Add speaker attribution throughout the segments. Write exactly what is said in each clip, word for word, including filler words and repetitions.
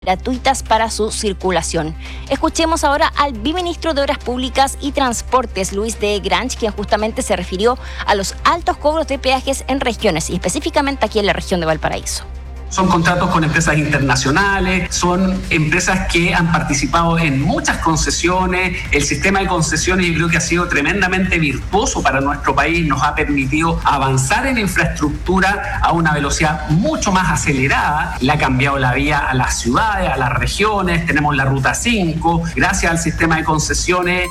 Speaker 1: gratuitas para su circulación. Escuchemos ahora al viceministro de Obras Públicas y Transportes, Luis de Grange, quien justamente se refirió a los altos cobros de peajes en regiones y específicamente aquí en la región de Valparaíso.
Speaker 2: Son contratos con empresas internacionales, son empresas que han participado en muchas concesiones. El sistema de concesiones yo creo que ha sido tremendamente virtuoso para nuestro país, nos ha permitido avanzar en infraestructura a una velocidad mucho más acelerada. Le ha cambiado la vía a las ciudades, a las regiones, tenemos la Ruta cinco, gracias al sistema de concesiones.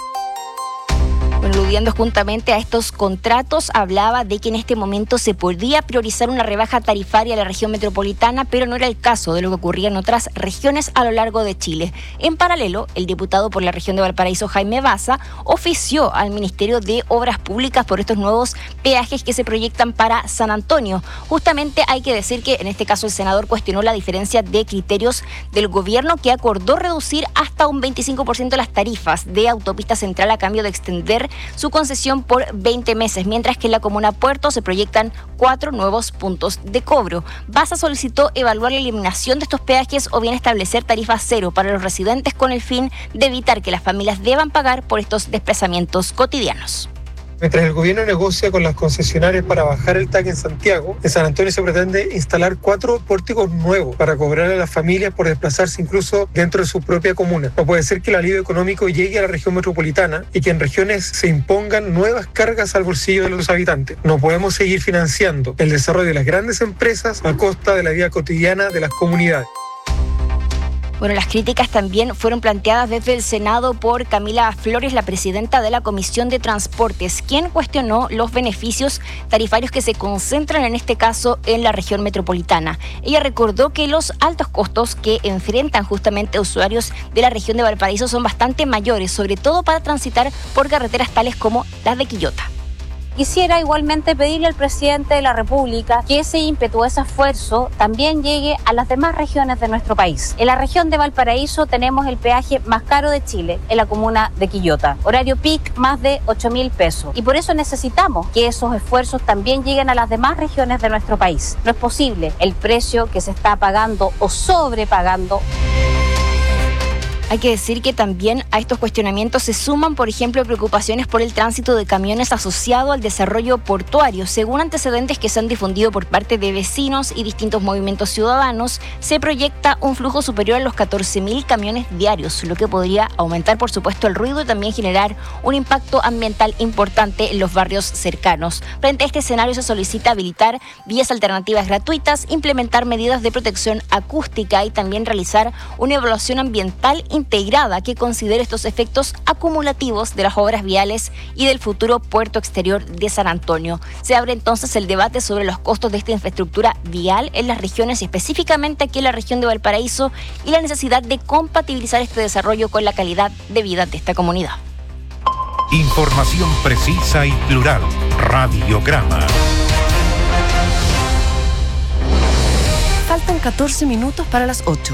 Speaker 1: Bueno, aludiendo justamente a estos contratos, hablaba de que en este momento se podía priorizar una rebaja tarifaria a la región metropolitana, pero no era el caso de lo que ocurría en otras regiones a lo largo de Chile. En paralelo, el diputado por la región de Valparaíso, Jaime Baza, ofició al Ministerio de Obras Públicas por estos nuevos peajes que se proyectan para San Antonio. Justamente hay que decir que en este caso el senador cuestionó la diferencia de criterios del gobierno, que acordó reducir hasta un veinticinco por ciento las tarifas de Autopista Central a cambio de extender su concesión por veinte meses, mientras que en la comuna Puerto se proyectan cuatro nuevos puntos de cobro. Baza solicitó evaluar la eliminación de estos peajes o bien establecer tarifa cero para los residentes con el fin de evitar que las familias deban pagar por estos desplazamientos cotidianos.
Speaker 3: Mientras el gobierno negocia con las concesionarias para bajar el T A C en Santiago, en San Antonio se pretende instalar cuatro pórticos nuevos para cobrar a las familias por desplazarse incluso dentro de su propia comuna. No puede ser que el alivio económico llegue a la región metropolitana y que en regiones se impongan nuevas cargas al bolsillo de los habitantes. No podemos seguir financiando el desarrollo de las grandes empresas a costa de la vida cotidiana de las comunidades.
Speaker 1: Bueno, las críticas también fueron planteadas desde el Senado por Camila Flores, la presidenta de la Comisión de Transportes, quien cuestionó los beneficios tarifarios que se concentran en este caso en la región metropolitana. Ella recordó que los altos costos que enfrentan justamente usuarios de la región de Valparaíso son bastante mayores, sobre todo para transitar por carreteras tales como las de Quillota.
Speaker 4: Quisiera igualmente pedirle al presidente de la República que ese ímpetu, ese esfuerzo también llegue a las demás regiones de nuestro país. En la región de Valparaíso tenemos el peaje más caro de Chile, en la comuna de Quillota. Horario peak más de ocho mil pesos. Y por eso necesitamos que esos esfuerzos también lleguen a las demás regiones de nuestro país. No es posible el precio que se está pagando o sobrepagando.
Speaker 1: Hay que decir que también a estos cuestionamientos se suman, por ejemplo, preocupaciones por el tránsito de camiones asociado al desarrollo portuario. Según antecedentes que se han difundido por parte de vecinos y distintos movimientos ciudadanos, se proyecta un flujo superior a los catorce mil camiones diarios, lo que podría aumentar, por supuesto, el ruido y también generar un impacto ambiental importante en los barrios cercanos. Frente a este escenario se solicita habilitar vías alternativas gratuitas, implementar medidas de protección acústica y también realizar una evaluación ambiental integrada que considere estos efectos acumulativos de las obras viales y del futuro puerto exterior de San Antonio. Se abre entonces el debate sobre los costos de esta infraestructura vial en las regiones y específicamente aquí en la región de Valparaíso y la necesidad de compatibilizar este desarrollo con la calidad de vida de esta comunidad.
Speaker 5: Información precisa y plural. Radiograma.
Speaker 6: Faltan catorce minutos para las ocho.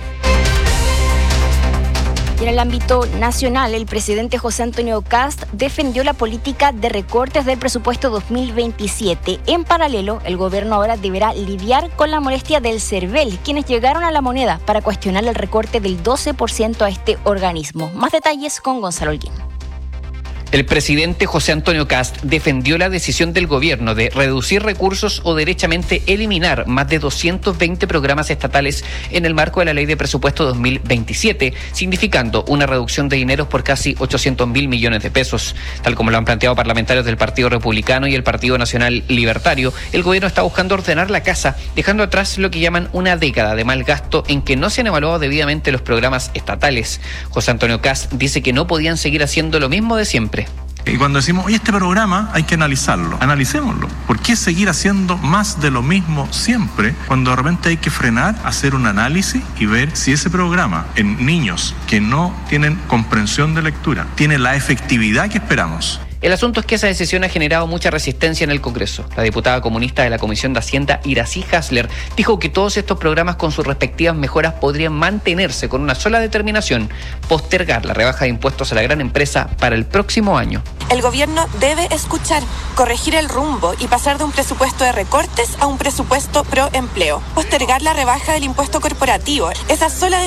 Speaker 1: Y en el ámbito nacional, el presidente José Antonio Kast defendió la política de recortes del presupuesto dos mil veintisiete. En paralelo, el gobierno ahora deberá lidiar con la molestia del CERVEL, quienes llegaron a la moneda para cuestionar el recorte del doce por ciento a este organismo. Más detalles con Gonzalo Holguín.
Speaker 7: El presidente José Antonio Kast defendió la decisión del gobierno de reducir recursos o derechamente eliminar más de doscientos veinte programas estatales en el marco de la Ley de Presupuesto dos mil veintisiete, significando una reducción de dineros por casi ochocientos mil millones de pesos. Tal como lo han planteado parlamentarios del Partido Republicano y el Partido Nacional Libertario, el gobierno está buscando ordenar la casa, dejando atrás lo que llaman una década de mal gasto en que no se han evaluado debidamente los programas estatales. José Antonio Kast dice que no podían seguir haciendo lo mismo de siempre.
Speaker 8: Y cuando decimos, oye, este programa hay que analizarlo, analicémoslo. ¿Por qué seguir haciendo más de lo mismo siempre cuando de repente hay que frenar, hacer un análisis y ver si ese programa en niños que no tienen comprensión de lectura tiene la efectividad que esperamos?
Speaker 7: El asunto es que esa decisión ha generado mucha resistencia en el Congreso. La diputada comunista de la Comisión de Hacienda, Iracy Hasler, dijo que todos estos programas con sus respectivas mejoras podrían mantenerse con una sola determinación: postergar la rebaja de impuestos a la gran empresa para el próximo año.
Speaker 9: El gobierno debe escuchar, corregir el rumbo y pasar de un presupuesto de recortes a un presupuesto pro empleo. Postergar la rebaja del impuesto corporativo. Esa sola